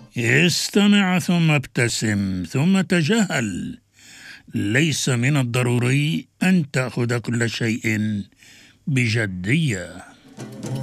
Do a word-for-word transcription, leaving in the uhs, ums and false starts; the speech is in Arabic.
استمع ثم ابتسم ثم تجاهل. ليس من الضروري أن تأخذ كل شيء بجدية.